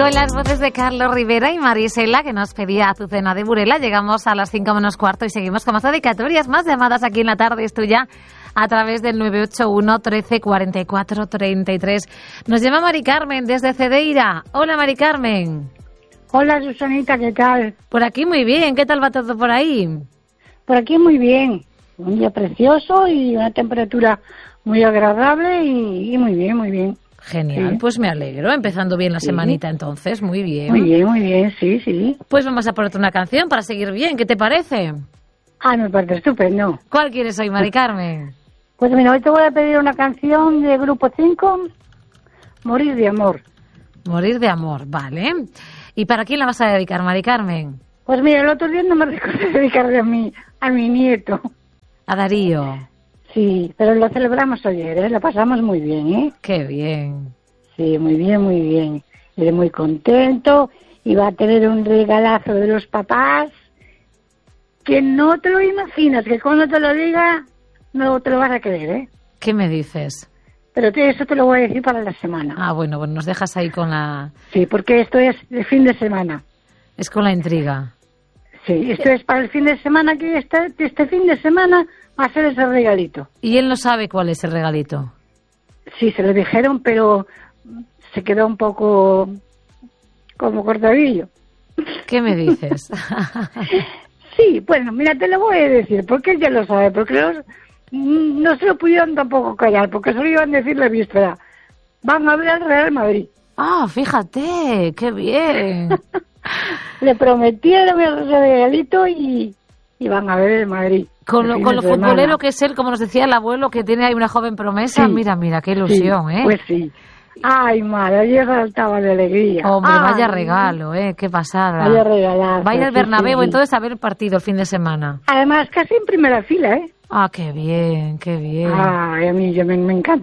Con las voces de Carlos Rivera y Marisela, que nos pedía Azucena de Burela, llegamos a las 5 menos cuarto y seguimos con más dedicatorias, más llamadas aquí en La Tarde es Tuya, a través del 981 13 44 33. Nos llama Mari Carmen desde Cedeira. Hola, Mari Carmen. Hola, Susanita, ¿qué tal? Por aquí muy bien, ¿qué tal va todo por ahí? Por aquí muy bien, un día precioso y una temperatura muy agradable y muy bien, muy bien. Genial, sí. Pues me alegro, empezando bien la semanita entonces, muy bien. Muy bien, sí. Pues vamos a ponerte una canción para seguir bien, ¿qué te parece? Me parece estupendo. ¿Cuál quieres hoy, Mari Carmen? Pues mira, hoy te voy a pedir una canción de Grupo 5, Morir de amor. Morir de amor, vale. ¿Y para quién la vas a dedicar, Mari Carmen? Pues mira, el otro día no me recordé dedicarle a mi nieto. A Darío. Sí, pero lo celebramos ayer, ¿eh? Lo pasamos muy bien, ¿eh? Qué bien. Sí, muy bien. Él muy contento y va a tener un regalazo de los papás que no te lo imaginas, que cuando te lo diga no te lo vas a creer, ¿eh? ¿Qué me dices? Pero eso te lo voy a decir para la semana. Bueno, nos dejas ahí con la... Sí, porque esto es de fin de semana. Es con la intriga. Sí, esto es para el fin de semana, que este fin de semana va a ser ese regalito. ¿Y él no sabe cuál es el regalito? Sí, se lo dijeron, pero se quedó un poco como cortadillo. ¿Qué me dices? Sí, bueno, mira, te lo voy a decir, porque él ya lo sabe, porque no se lo pudieron tampoco callar, porque solo iban a decir la víspera. Van a ver al Real Madrid. Fíjate, qué bien. Le prometieron el regalito y van a ver el Madrid. Con lo futbolero que es él, como nos decía el abuelo, que tiene ahí una joven promesa. Sí, mira, qué ilusión, sí, ¿eh? Pues sí. Ay, madre, ayer saltaba de alegría. Hombre, vaya regalo, qué pasada. Vaya regalazo. Va a ir al Bernabéu entonces a ver el partido el fin de semana. Además, casi en primera fila, ¿eh? Qué bien, qué bien. Ay, a mí me encanta.